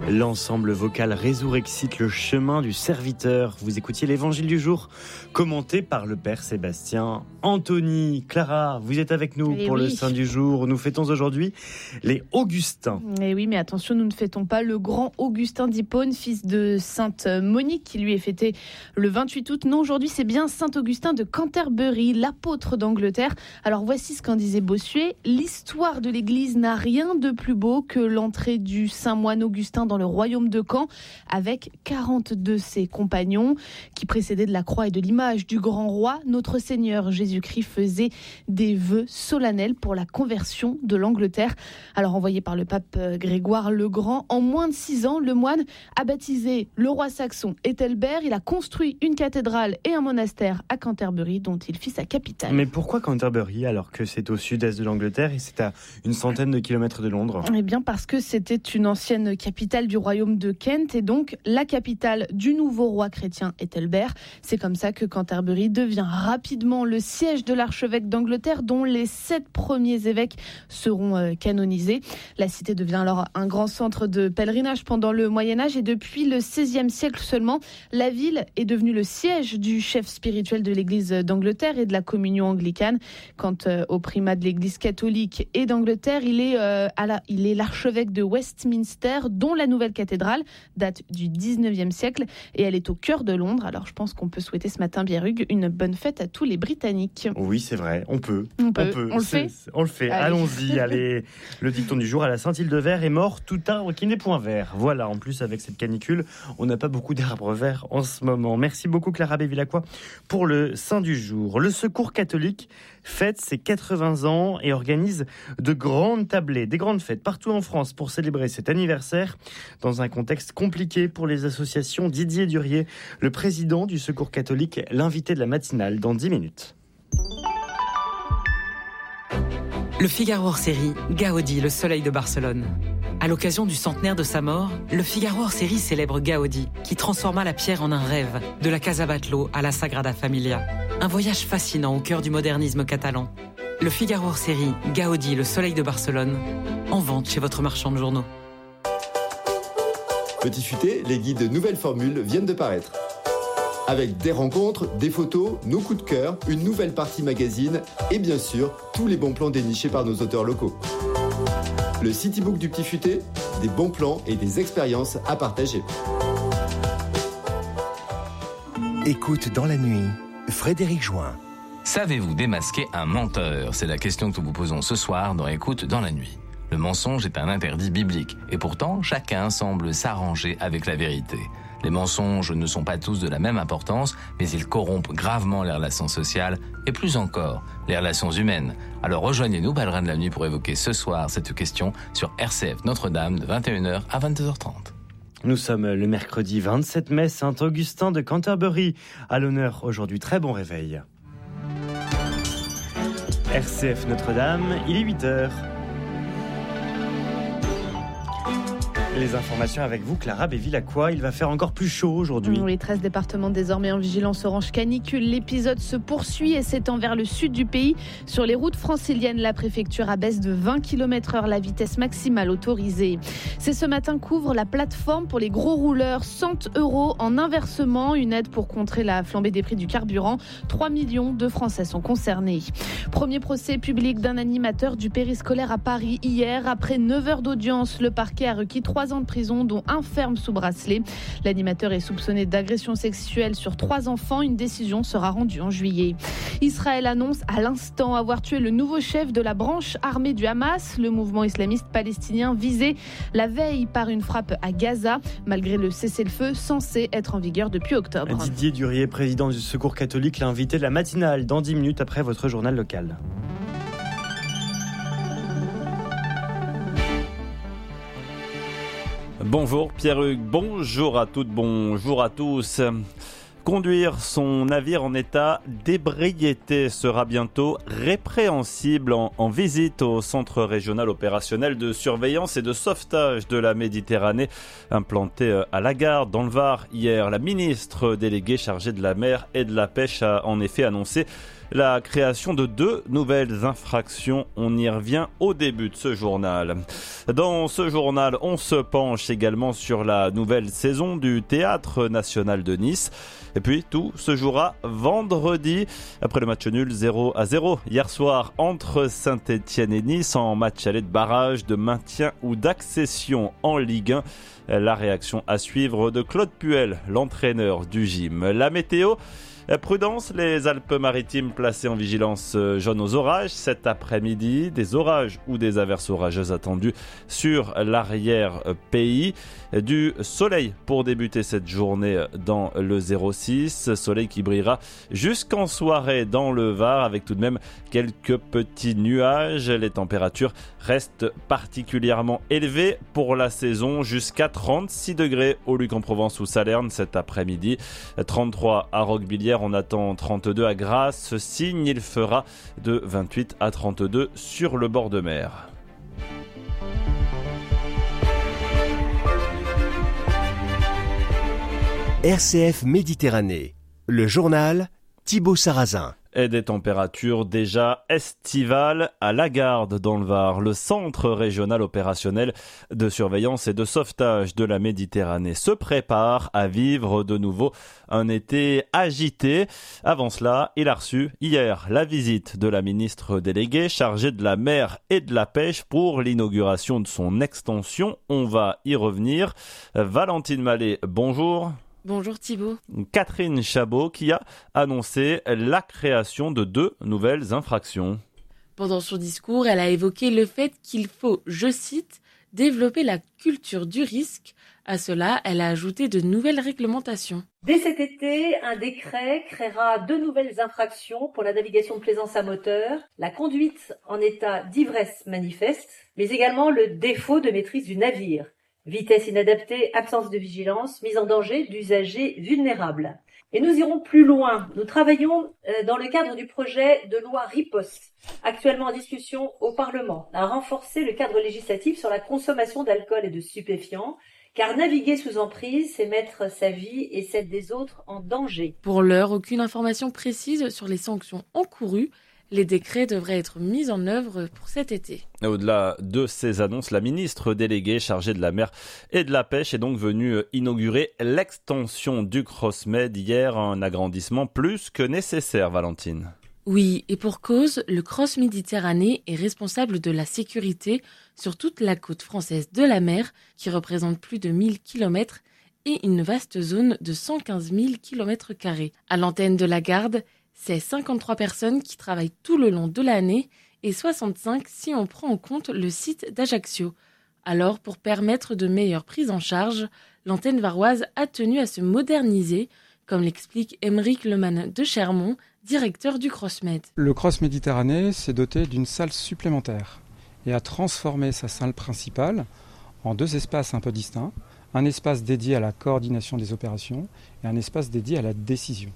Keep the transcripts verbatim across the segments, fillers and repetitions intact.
L'ensemble vocal Résurrexite, le chemin du serviteur. Vous écoutiez l'évangile du jour, commenté par le Père Sébastien. Anthony, Clara, vous êtes avec nous et pour oui. le Saint du jour. Nous fêtons aujourd'hui les Augustins. Et oui, mais attention, nous ne fêtons pas le grand Augustin d'Hippone, fils de Sainte Monique, qui lui est fêté le vingt-huit août. Non, aujourd'hui, c'est bien Saint Augustin de Canterbury, l'apôtre d'Angleterre. Alors voici ce qu'en disait Bossuet. L'histoire de l'Église n'a rien de plus beau que l'entrée du saint moine Augustin dans le royaume de Caen, avec quarante de ses compagnons qui précédaient de la croix et de l'image du grand roi. Notre Seigneur Jésus-Christ faisait des vœux solennels pour la conversion de l'Angleterre. Alors envoyé par le pape Grégoire le Grand, en moins de six ans, le moine a baptisé le roi saxon Ethelbert. Il a construit une cathédrale et un monastère à Canterbury, dont il fit sa capitale. Mais pourquoi Canterbury alors que c'est au sud-est de l'Angleterre et c'est à une centaine de kilomètres de Londres ? Eh bien parce que c'était une ancienne capitale du royaume de Kent et donc la capitale du nouveau roi chrétien Ethelbert. C'est comme ça que Canterbury devient rapidement le siège de l'archevêque d'Angleterre, dont les sept premiers évêques seront euh, canonisés. La cité devient alors un grand centre de pèlerinage pendant le Moyen-Âge et depuis le seizième siècle seulement, la ville est devenue le siège du chef spirituel de l'Église d'Angleterre et de la communion anglicane. Quant euh, au primat de l'Église catholique et d'Angleterre, il est, euh, à la, il est l'archevêque de Westminster, dont la nouvelle cathédrale date du dix-neuvième siècle et elle est au cœur de Londres. Alors je pense qu'on peut souhaiter ce matin, Bierug, une bonne fête à tous les Britanniques. Oui, c'est vrai, on peut. On peut, on, peut. on le fait c'est, On le fait, allez. Allons-y, allez. Le dicton du jour, à la Saint-Île-de-Vert est mort tout arbre qui n'est point vert. Voilà, en plus avec cette canicule, on n'a pas beaucoup d'arbres verts en ce moment. Merci beaucoup Clara Bevilacqua pour le Saint du jour. Le Secours catholique fête ses quatre-vingts ans et organise de grandes tablées, des grandes fêtes partout en France pour célébrer cet anniversaire dans un contexte compliqué pour les associations. Didier Durier, le président du Secours catholique, l'invité de la matinale dans dix minutes. Le Figaro hors-série, Gaudi, le soleil de Barcelone. À l'occasion du centenaire de sa mort, le Figaro hors-série célèbre Gaudi, qui transforma la pierre en un rêve, de la Casa Batlló à la Sagrada Familia. Un voyage fascinant au cœur du modernisme catalan. Le Figaro hors-série, Gaudi, le soleil de Barcelone, en vente chez votre marchand de journaux. Petit futé, les guides Nouvelles Formules viennent de paraître. Avec des rencontres, des photos, nos coups de cœur, une nouvelle partie magazine et bien sûr, tous les bons plans dénichés par nos auteurs locaux. Le Citybook du Petit Futé, des bons plans et des expériences à partager. Écoute dans la nuit, Frédéric Join. Savez-vous démasquer un menteur ? C'est la question que nous vous posons ce soir dans Écoute dans la nuit. Le mensonge est un interdit biblique et pourtant chacun semble s'arranger avec la vérité. Les mensonges ne sont pas tous de la même importance, mais ils corrompent gravement les relations sociales et plus encore, les relations humaines. Alors rejoignez-nous, Ballerins de la nuit, pour évoquer ce soir cette question sur R C F Notre-Dame de vingt et une heures à vingt-deux heures trente. Nous sommes le mercredi vingt-sept mai, Saint-Augustin de Canterbury. À l'honneur aujourd'hui, très bon réveil. R C F Notre-Dame, il est huit heures. Les informations avec vous, Clara Bevilacqua. Il va faire encore plus chaud aujourd'hui. Les treize départements désormais en vigilance orange canicule. L'épisode se poursuit et s'étend vers le sud du pays. Sur les routes franciliennes, la préfecture abaisse de vingt kilomètres heure la vitesse maximale autorisée. C'est ce matin qu'ouvre la plateforme pour les gros rouleurs. cent euros en inversement, une aide pour contrer la flambée des prix du carburant. trois millions de Français sont concernés. Premier procès public d'un animateur du périscolaire à Paris hier. Après neuf heures d'audience, le parquet a requis trois ans de prison, dont un ferme sous bracelet. L'animateur est soupçonné d'agression sexuelle sur trois enfants. Une décision sera rendue en juillet. Israël annonce à l'instant avoir tué le nouveau chef de la branche armée du Hamas, le mouvement islamiste palestinien visé la veille par une frappe à Gaza, malgré le cessez-le-feu censé être en vigueur depuis octobre. Didier Durier, président du Secours catholique, l'invité de la matinale dans dix minutes après votre journal local. Bonjour Pierre-Hugues, bonjour à toutes, bonjour à tous. Conduire son navire en état d'ébriété sera bientôt répréhensible en, en visite au Centre régional opérationnel de surveillance et de sauvetage de la Méditerranée implanté à la Gare dans le Var. Hier, la ministre déléguée chargée de la mer et de la pêche a en effet annoncé la création de deux nouvelles infractions. On y revient au début de ce journal. Dans ce journal, on se penche également sur la nouvelle saison du Théâtre National de Nice. Et puis tout se jouera vendredi après le match nul zéro à zéro hier soir entre Saint-Étienne et Nice en match aller de barrage de maintien ou d'accession en Ligue un. La réaction à suivre de Claude Puel, l'entraîneur du gym. La météo, prudence, les Alpes-Maritimes placées en vigilance jaune aux orages cet après-midi. Des orages ou des averses orageuses attendues sur l'arrière-pays. Du soleil pour débuter cette journée dans le zéro six. Soleil qui brillera jusqu'en soirée dans le Var avec tout de même quelques petits nuages. Les températures restent particulièrement élevées pour la saison, jusqu'à trente-six degrés au Luc-en-Provence ou Salerne cet après-midi. trente-trois à Roquebillière, on attend trente-deux à Grasse. Signe, il fera de vingt-huit à trente-deux sur le bord de mer. R C F Méditerranée, le journal Thibaut Sarrazin. Et des températures déjà estivales à Lagarde dans le Var. Le centre régional opérationnel de surveillance et de sauvetage de la Méditerranée se prépare à vivre de nouveau un été agité. Avant cela, il a reçu hier la visite de la ministre déléguée chargée de la mer et de la pêche pour l'inauguration de son extension. On va y revenir. Valentine Mallet, bonjour. Bonjour Thibaut. Catherine Chabot qui a annoncé la création de deux nouvelles infractions. Pendant son discours, elle a évoqué le fait qu'il faut, je cite, « développer la culture du risque ». À cela, elle a ajouté de nouvelles réglementations. Dès cet été, un décret créera deux nouvelles infractions pour la navigation de plaisance à moteur, la conduite en état d'ivresse manifeste, mais également le défaut de maîtrise du navire. Vitesse inadaptée, absence de vigilance, mise en danger d'usagers vulnérables. Et nous irons plus loin. Nous travaillons dans le cadre du projet de loi Riposte, actuellement en discussion au Parlement, à renforcer le cadre législatif sur la consommation d'alcool et de stupéfiants, car naviguer sous emprise, c'est mettre sa vie et celle des autres en danger. Pour l'heure, aucune information précise sur les sanctions encourues. Les décrets devraient être mis en œuvre pour cet été. Au-delà de ces annonces, la ministre déléguée chargée de la mer et de la pêche est donc venue inaugurer l'extension du CrossMed hier, un agrandissement plus que nécessaire, Valentine. Oui, et pour cause, le Cross Méditerranée est responsable de la sécurité sur toute la côte française de la mer, qui représente plus de mille kilomètres et une vaste zone de cent quinze mille kilomètres carrés. À l'antenne de la Garde, c'est cinquante-trois personnes qui travaillent tout le long de l'année et soixante-cinq si on prend en compte le site d'Ajaccio. Alors, pour permettre de meilleures prises en charge, l'antenne varoise a tenu à se moderniser, comme l'explique Aymeric Lemann de Chermont, directeur du CrossMed. Le Cross Méditerranée s'est doté d'une salle supplémentaire et a transformé sa salle principale en deux espaces un peu distincts, un espace dédié à la coordination des opérations et un espace dédié à la décision.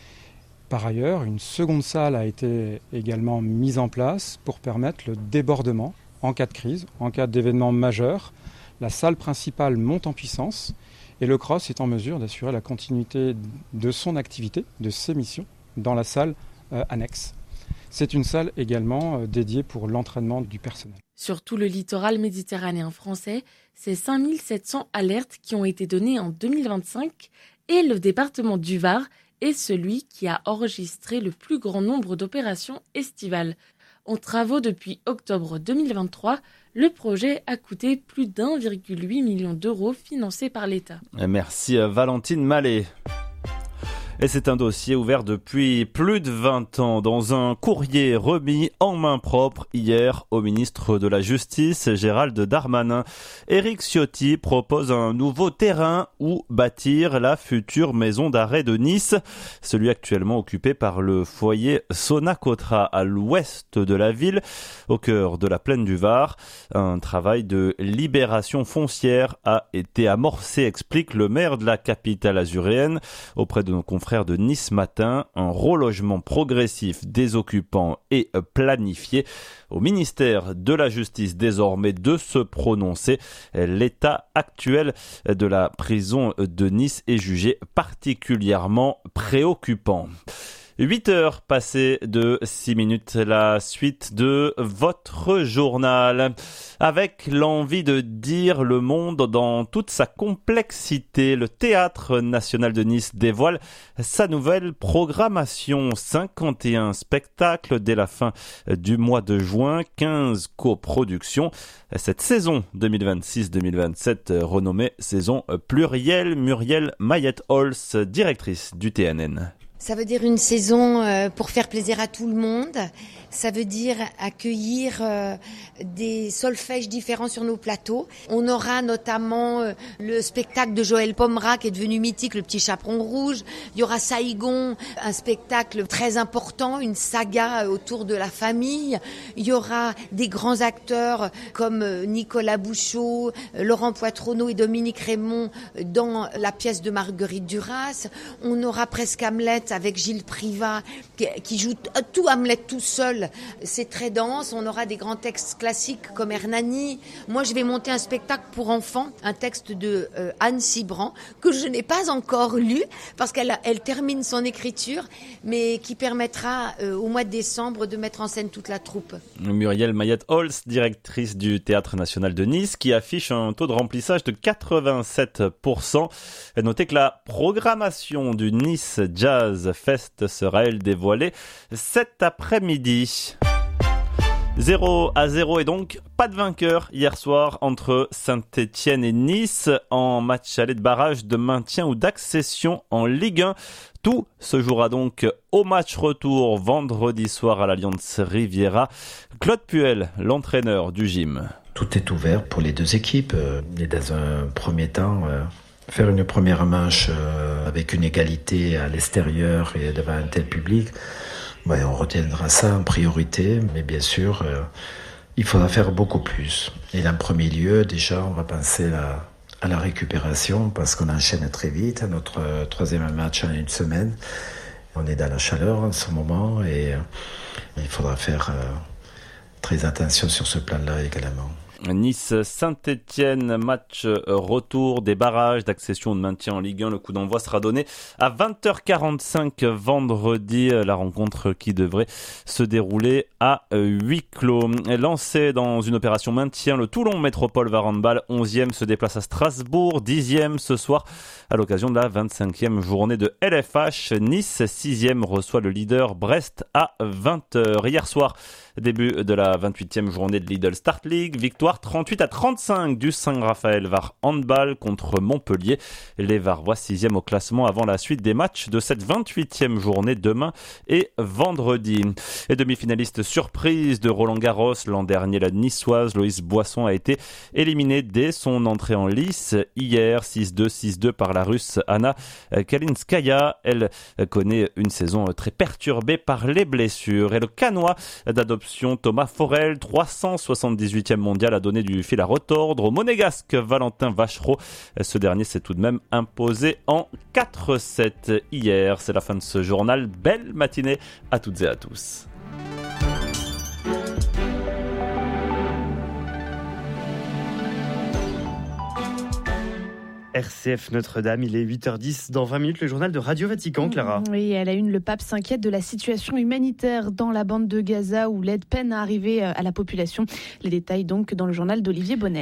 Par ailleurs, une seconde salle a été également mise en place pour permettre le débordement en cas de crise, en cas d'événement majeur. La salle principale monte en puissance et le Cross est en mesure d'assurer la continuité de son activité, de ses missions, dans la salle euh, annexe. C'est une salle également euh, dédiée pour l'entraînement du personnel. Sur tout le littoral méditerranéen français, c'est cinq mille sept cents alertes qui ont été données en deux mille vingt-cinq et le département du Var est celui qui a enregistré le plus grand nombre d'opérations estivales. En travaux depuis octobre deux mille vingt-trois, le projet a coûté plus d'un virgule huit million d'euros financés par l'État. Merci Valentine Mallet. Et c'est un dossier ouvert depuis plus de vingt ans dans un courrier remis en main propre hier au ministre de la Justice, Gérald Darmanin. Éric Ciotti propose un nouveau terrain où bâtir la future maison d'arrêt de Nice, celui actuellement occupé par le foyer Sonacotra à l'ouest de la ville, au cœur de la plaine du Var. Un travail de libération foncière a été amorcé, explique le maire de la capitale azuréenne, auprès de nos confrères de Nice Matin. Un relogement progressif des occupants est planifié. Au ministère de la Justice désormais de se prononcer. L'état actuel de la prison de Nice est jugé particulièrement préoccupant. huit heures passées de six minutes, la suite de votre journal. Avec l'envie de dire le monde dans toute sa complexité, le Théâtre National de Nice dévoile sa nouvelle programmation. cinquante et un spectacles dès la fin du mois de juin, quinze coproductions. Cette saison deux mille vingt-six deux mille vingt-sept renommée saison plurielle. Muriel Mayette-Holz, directrice du T N N. Ça veut dire une saison euh, pour faire plaisir à tout le monde. Ça veut dire accueillir euh, des solfèges différents sur nos plateaux. On aura notamment euh, le spectacle de Joël Pomera qui est devenu mythique, Le Petit Chaperon Rouge. Il y aura Saïgon, un spectacle très important, une saga autour de la famille. Il y aura des grands acteurs comme Nicolas Bouchot, Laurent Poitronneau et Dominique Raymond dans la pièce de Marguerite Duras. On aura presque Hamlet avec Gilles Privat qui, qui joue tout Hamlet tout seul. C'est très dense. On aura des grands textes classiques comme Hernani. Moi, je vais monter un spectacle pour enfants, un texte de euh, Anne Cibran que je n'ai pas encore lu parce qu'elle elle termine son écriture, mais qui permettra euh, au mois de décembre de mettre en scène toute la troupe. Muriel Mayette-Holz, directrice du Théâtre National de Nice, qui affiche un taux de remplissage de quatre-vingt-sept pour cent. Notez que la programmation du Nice Jazz Fest sera, elle, dévoilée cet après-midi. zéro à zéro et donc pas de vainqueur hier soir entre Saint-Étienne et Nice en match aller de barrage de maintien ou d'accession en Ligue un. Tout se jouera donc au match retour vendredi soir à l'Allianz Riviera. Claude Puel, l'entraîneur du gym. Tout est ouvert pour les deux équipes. Et dans un premier temps, faire une première manche avec une égalité à l'extérieur et devant un tel public, ouais, on retiendra ça en priorité, mais bien sûr, euh, il faudra faire beaucoup plus. Et en premier lieu, déjà, on va penser à, à la récupération, parce qu'on enchaîne très vite. Notre euh, troisième match en une semaine, on est dans la chaleur en ce moment, et euh, il faudra faire euh, très attention sur ce plan-là également. Nice-Saint-Étienne, match retour des barrages d'accession de maintien en Ligue un. Le coup d'envoi sera donné à vingt heures quarante-cinq vendredi. La rencontre qui devrait se dérouler à huis clos. Lancé dans une opération maintien, le Toulon Métropole va handball onzième se déplace à Strasbourg, dixième ce soir à l'occasion de la vingt-cinquième journée de L F H. Nice, sixième, reçoit le leader Brest à vingt heures. Hier soir, début de la vingt-huitième journée de Lidl Start League, victoire trente-huit à trente-cinq du Saint-Raphaël Var Handball contre Montpellier. Les Varois sixième au classement avant la suite des matchs de cette vingt-huitième journée demain et vendredi. Et demi-finaliste surprise de Roland Garros l'an dernier, la niçoise Loïs Boisson a été éliminée dès son entrée en lice hier, six deux six deux par la russe Anna Kalinskaya. Elle connaît une saison très perturbée par les blessures. Et le Canois d'adoption Thomas Forel, trois cent soixante-dix-huitième mondial, a donné du fil à retordre au monégasque Valentin Vachereau. Ce dernier s'est tout de même imposé en quatre sept hier. C'est la fin de ce journal. Belle matinée à toutes et à tous. R C F Notre-Dame, il est huit heures dix. Dans vingt minutes, le journal de Radio Vatican, Clara. Oui, à la une, le pape s'inquiète de la situation humanitaire dans la bande de Gaza où l'aide peine à arriver à la population. Les détails donc dans le journal d'Olivier Bonnet.